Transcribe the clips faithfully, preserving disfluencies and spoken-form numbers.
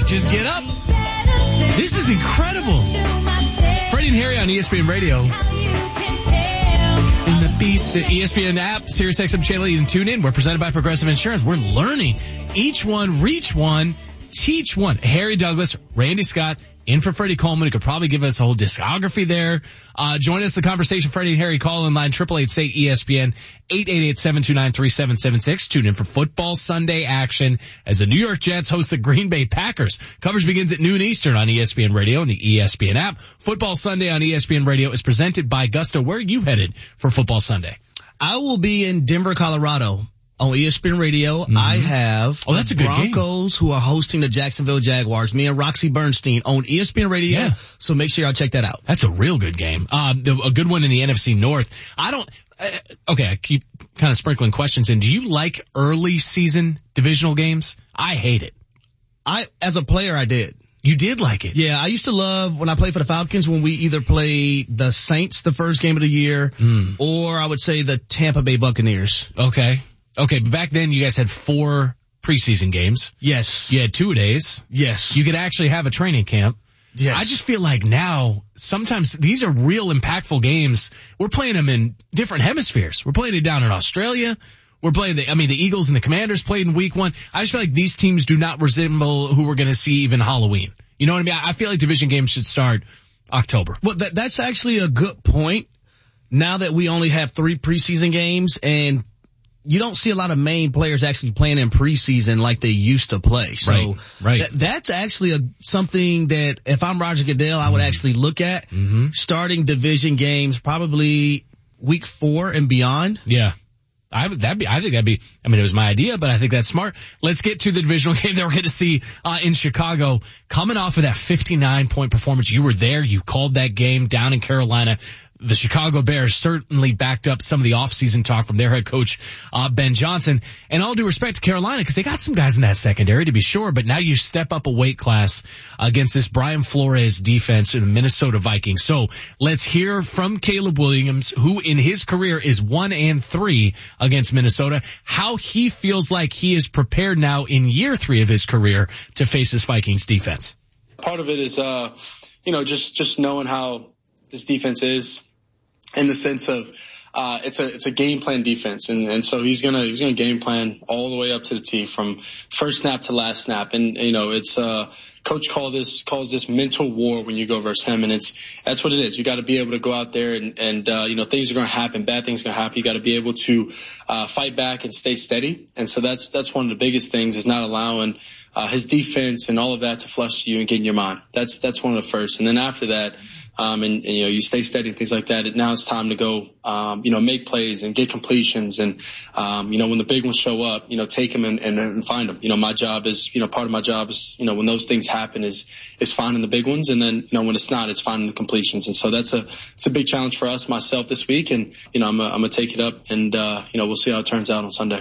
Just get up. This is incredible. Freddie and Harry on E S P N Radio. In the Beast, the E S P N app, Sirius X M channel, you can tune in. We're presented by Progressive Insurance. We're learning. Each one, reach one, teach one. Harry Douglas, Randy Scott, in for Freddie Coleman, who could probably give us a whole discography there. Uh, join us in the conversation, Freddie and Harry. Call in line, eight eight eight, say E S P N, eight eight eight, seven two nine, three seven seven six. Tune in for football Sunday action as the New York Jets host the Green Bay Packers. Coverage begins at noon Eastern on E S P N Radio and the E S P N app. Football Sunday on E S P N Radio is presented by Gusto. Where are you headed for football Sunday? I will be in Denver, Colorado. On E S P N Radio, mm-hmm. I have oh, that's the a good Broncos game. Who are hosting the Jacksonville Jaguars. Me and Roxy Bernstein on E S P N Radio. Yeah. So make sure y'all check that out. That's a real good game. Um, a good one in the N F C North. I don't, uh, okay, I keep kind of sprinkling questions in. Do you like early season divisional games? I hate it. I, as a player, I did. You did like it? Yeah, I used to love when I played for the Falcons when we either played the Saints the first game of the year mm. or I would say the Tampa Bay Buccaneers. Okay. Okay, but back then you guys had four preseason games. Yes. You had two days. Yes. You could actually have a training camp. Yes. I just feel like now, sometimes these are real impactful games. We're playing them in different hemispheres. We're playing it down in Australia. We're playing the, I mean, the Eagles and the Commanders played in week one. I just feel like these teams do not resemble who we're going to see even Halloween. You know what I mean? I feel like division games should start October. Well, that, that's actually a good point. Now that we only have three preseason games and you don't see a lot of main players actually playing in preseason like they used to play. So right, right. Th- that's actually a, something that if I'm Roger Goodell, I would mm-hmm. actually look at mm-hmm. starting division games probably week four and beyond. Yeah. I would, that'd be, I think that'd be, I mean, it was my idea, but I think that's smart. Let's get to the divisional game that we're going to see, uh, in Chicago. Coming off of that fifty-nine point performance, you were there, you called that game down in Carolina. The Chicago Bears certainly backed up some of the offseason talk from their head coach, uh, Ben Johnson. And all due respect to Carolina, because they got some guys in that secondary to be sure, but now you step up a weight class against this Brian Flores defense in the Minnesota Vikings. So let's hear from Caleb Williams, who in his career is one and three against Minnesota, how he feels like he is prepared now in year three of his career to face this Vikings defense. Part of it is, uh, you know, just, just knowing how this defense is. In the sense of, uh, it's a, it's a game plan defense. And, and so he's gonna, he's gonna game plan all the way up to the T from first snap to last snap. And, you know, it's, uh, coach call this, calls this mental war when you go versus him. And it's, that's what it is. You got to be able to go out there and, and, uh, you know, things are going to happen. Bad things are going to happen. You got to be able to, uh, fight back and stay steady. And so that's, that's one of the biggest things is not allowing, uh, his defense and all of that to flush you and get in your mind. That's, that's one of the first. And then after that, Um, and, and, you know, you stay steady and things like that. Now it's time to go, um, you know, make plays and get completions. And, um, you know, when the big ones show up, you know, take them and, and, and find them. You know, my job is, you know, part of my job is, you know, when those things happen is, is finding the big ones. And then, you know, when it's not, it's finding the completions. And so that's a, it's a big challenge for us, myself this week. And, you know, I'm, I'm going to take it up and, uh, you know, we'll see how it turns out on Sunday.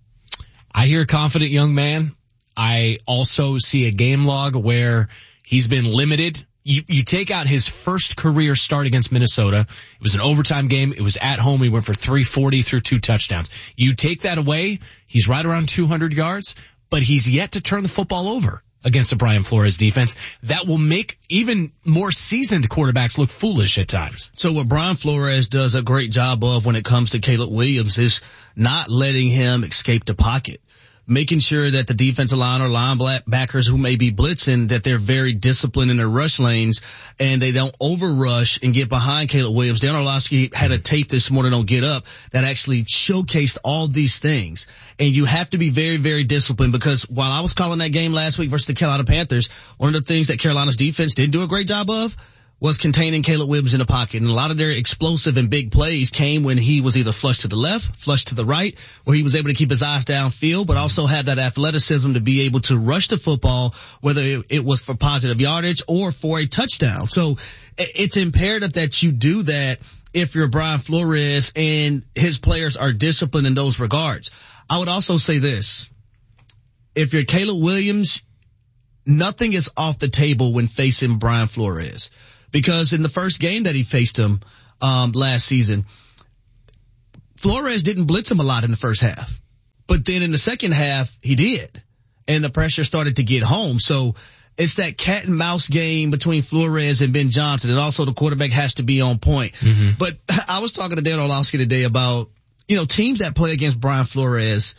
I hear a confident young man. I also see a game log where he's been limited. You, you take out his first career start against Minnesota. It was an overtime game. It was at home. He went for three forty through two touchdowns. You take that away, he's right around two hundred yards, but he's yet to turn the football over against the Brian Flores defense. That will make even more seasoned quarterbacks look foolish at times. So what Brian Flores does a great job of when it comes to Caleb Williams is not letting him escape the pocket. Making sure that the defensive line or linebackers who may be blitzing, that they're very disciplined in their rush lanes and they don't over rush and get behind Caleb Williams. Dan Orlovsky had a tape this morning on Get Up that actually showcased all these things. And you have to be very, very disciplined because while I was calling that game last week versus the Carolina Panthers, one of the things that Carolina's defense didn't do a great job of was containing Caleb Williams in the pocket. And a lot of their explosive and big plays came when he was either flushed to the left, flushed to the right, where he was able to keep his eyes downfield, but also had that athleticism to be able to rush the football, whether it was for positive yardage or for a touchdown. So it's imperative that you do that if you're Brian Flores and his players are disciplined in those regards. I would also say this. If you're Caleb Williams, nothing is off the table when facing Brian Flores. Because in the first game that he faced him um last season, Flores didn't blitz him a lot in the first half. But then in the second half, he did. And the pressure started to get home. So It's that cat and mouse game between Flores and Ben Johnson, and also the quarterback has to be on point. Mm-hmm. But I was talking to Dan Orlovsky today about, you know, teams that play against Brian Flores,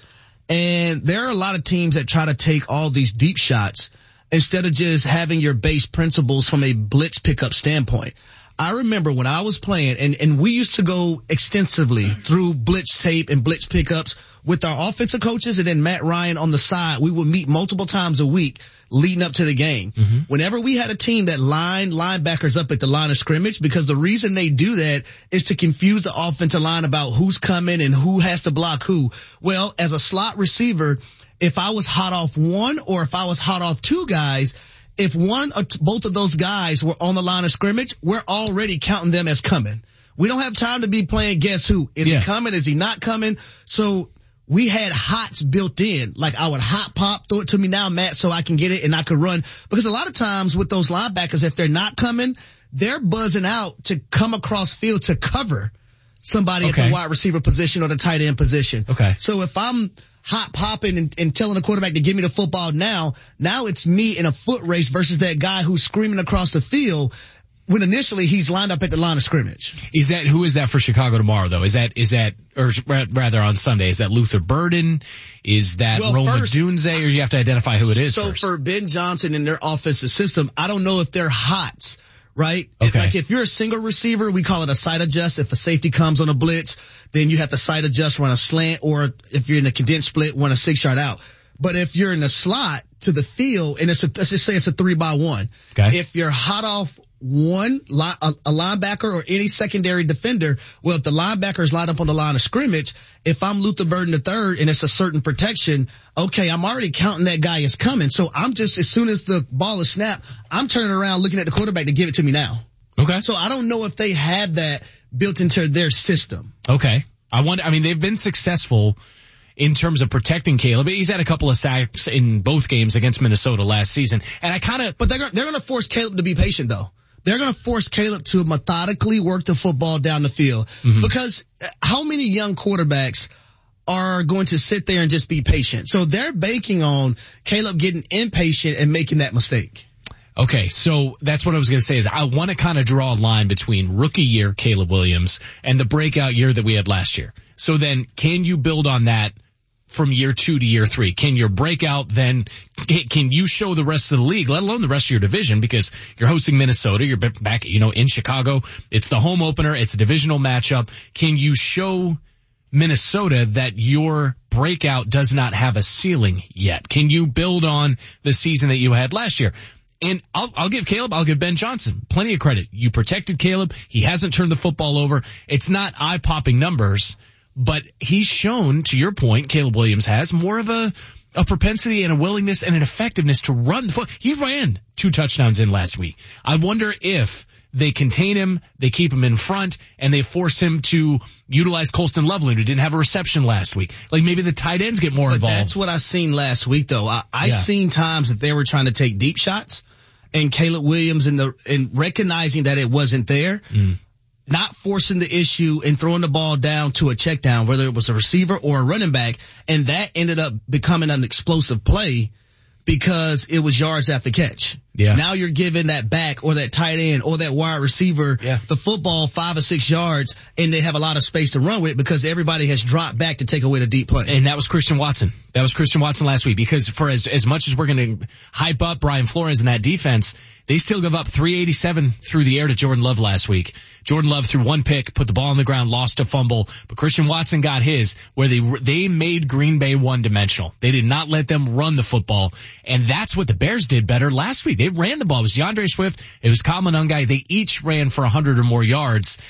and there are a lot of teams that try to take all these deep shots instead of just having your base principles from a blitz pickup standpoint. I remember when I was playing, and, and we used to go extensively through blitz tape and blitz pickups with our offensive coaches, and then Matt Ryan on the side. We would meet multiple times a week leading up to the game. Mm-hmm. Whenever we had a team that lined linebackers up at the line of scrimmage, because the reason they do that is to confuse the offensive line about who's coming and who has to block who. Well, as a slot receiver, if I was hot off one or if I was hot off two guys, if one or t- both of those guys were on the line of scrimmage, we're already counting them as coming. We don't have time to be playing guess who. Is yeah. he coming? Is he not coming? So we had hots built in. Like I would hot pop, throw it to me now, Matt, so I can get it and I could run. Because a lot of times with those linebackers, if they're not coming, they're buzzing out to come across field to cover somebody okay. at the wide receiver position or the tight end position. Okay. So if I'm hot popping and, and telling the quarterback to give me the football now, now it's me in a foot race versus that guy who's screaming across the field when initially he's lined up at the line of scrimmage. Is that, who is that for Chicago tomorrow though? Is that, is that, or rather on Sunday, is that Luther Burden? Is that well, Rome first, Odunze, or you have to identify who it is So first? For Ben Johnson and their offensive system, I don't know if they're hots. Right? Okay. Like if you're a single receiver, we call it a sight adjust. If a safety comes on a blitz, then you have to sight adjust, run a slant, or if you're in a condensed split, run a six yard out. But if you're in the slot to the field, and it's a, let's just say it's a three by one. Okay. If you're hot off one, a, a linebacker or any secondary defender, well, if the linebacker is lined up on the line of scrimmage, if I'm Luther Burden the third and it's a certain protection, okay, I'm already counting that guy as coming. So I'm just, as soon as the ball is snapped, I'm turning around looking at the quarterback to give it to me now. Okay. So I don't know if they have that built into their system. Okay. I wonder, I mean, they've been successful in terms of protecting Caleb. He's had a couple of sacks in both games against Minnesota last season. And I kind of, but they're, they're going to force Caleb to be patient though. They're going to force Caleb to methodically work the football down the field. Mm-hmm. Because how many young quarterbacks are going to sit there and just be patient? So they're banking on Caleb getting impatient and making that mistake. Okay, so that's what I was going to say is I want to kind of draw a line between rookie year Caleb Williams and the breakout year that we had last year. So then can you build on that from year two to year three? Can your breakout then, can you show the rest of the league, let alone the rest of your division, because you're hosting Minnesota, you're back, you know, in Chicago. It's the home opener. It's a divisional matchup. Can you show Minnesota that your breakout does not have a ceiling yet? Can you build on the season that you had last year? And I'll, I'll give Caleb, I'll give Ben Johnson plenty of credit. You protected Caleb. He hasn't turned the football over. It's not eye-popping numbers, but he's shown, to your point, Caleb Williams has more of a, a propensity and a willingness and an effectiveness to run the foot. He ran two touchdowns in last week. I wonder if they contain him, they keep him in front, and they force him to utilize Colston Loveland, who didn't have a reception last week. Like maybe the tight ends get more but involved. That's what I seen last week, though. I, I yeah. seen times that they were trying to take deep shots, and Caleb Williams in the in recognizing that it wasn't there. Mm. Not forcing the issue and throwing the ball down to a check down, whether it was a receiver or a running back. And that ended up becoming an explosive play because it was yards after catch. Yeah. Now you're giving that back or that tight end or that wide receiver yeah. the football five or six yards, and they have a lot of space to run with because everybody has dropped back to take away the deep play. And that was Christian Watson. That was Christian Watson last week, because for as, as much as we're going to hype up Brian Flores and that defense, they still give up three eighty-seven through the air to Jordan Love last week. Jordan Love threw one pick, put the ball on the ground, lost a fumble, but Christian Watson got his, where they they made Green Bay one-dimensional. They did not let them run the football, and that's what the Bears did better last week. They ran the ball. It was DeAndre Swift, it was Kyle Monangai. They each ran for one hundred or more yards.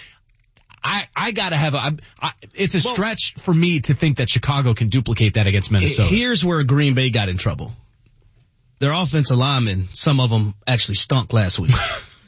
I, I gotta have a, I, I, it's a well, stretch for me to think that Chicago can duplicate that against Minnesota. Here's where Green Bay got in trouble. Their offensive linemen, some of them actually stunk last week.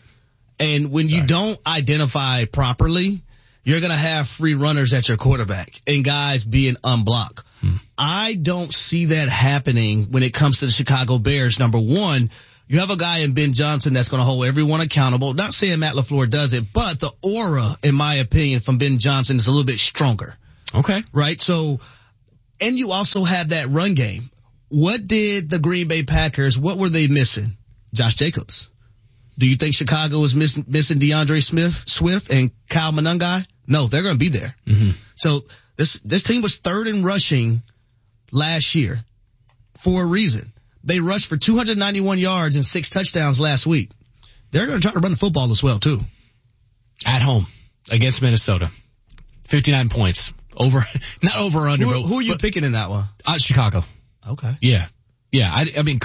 And when Sorry. you don't identify properly, you're going to have free runners at your quarterback and guys being unblocked. Hmm. I don't see that happening when it comes to the Chicago Bears. Number one, you have a guy in Ben Johnson that's going to hold everyone accountable. Not saying Matt LaFleur does it, but the aura, in my opinion, from Ben Johnson is a little bit stronger. Okay. Right? So, and you also have that run game. What did the Green Bay Packers, what were they missing? Josh Jacobs. Do you think Chicago is miss, missing DeAndre Smith, Swift and Kyle Monangai? No, they're going to be there. Mm-hmm. So this, this team was third in rushing last year for a reason. They rushed for two hundred ninety-one yards and six touchdowns last week. They're going to try to run the football as well, too. At home against Minnesota. fifty-nine points. Over, not over or under. Who, but, who are you but, picking in that one? Uh, Chicago. Okay. Yeah. Yeah. I, I mean,